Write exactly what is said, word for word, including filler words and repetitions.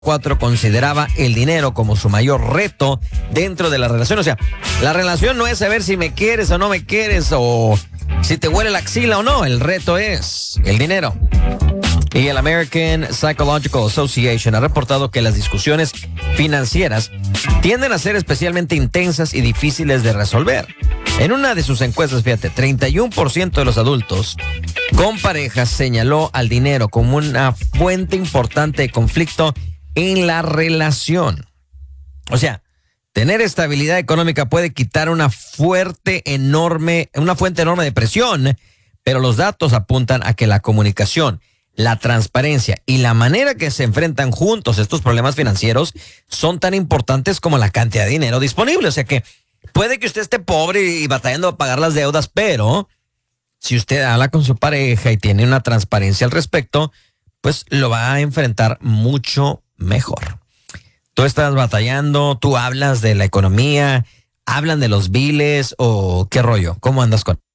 cuatro consideraba el dinero como su mayor reto dentro de la relación. O sea, la relación no es saber si me quieres o no me quieres o si te huele la axila o no. El reto es el dinero. Y el American Psychological Association ha reportado que las discusiones financieras tienden a ser especialmente intensas y difíciles de resolver. En una de sus encuestas, fíjate, treinta y uno por ciento de los adultos con parejas señaló al dinero como una fuente importante de conflicto en la relación. O sea, tener estabilidad económica puede quitar una fuerte, enorme, una fuente enorme de presión, pero los datos apuntan a que la comunicación, la transparencia y la manera que se enfrentan juntos estos problemas financieros son tan importantes como la cantidad de dinero disponible. O sea que puede que usted esté pobre y batallando a pagar las deudas, pero si usted habla con su pareja y tiene una transparencia al respecto, pues lo va a enfrentar mucho mejor. Tú estás batallando, tú hablas de la economía, hablan de los biles o qué rollo, ¿cómo andas con